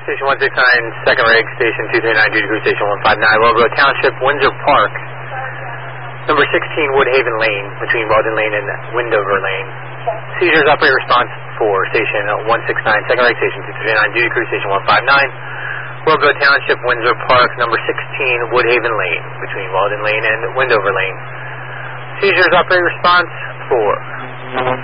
Station 169, second rig, Station 239, duty crew Station 159, Wellgrove Township, Windsor Park. Number 16, Woodhaven Lane, between Weldon Lane and Windover Lane. Seizures, operator response for Station 169, second rig, Station 239, duty crew Station 159, Wellgrove Township, Windsor Park. Number 16, Woodhaven Lane, between Weldon Lane and Windover Lane. Seizures, operator response for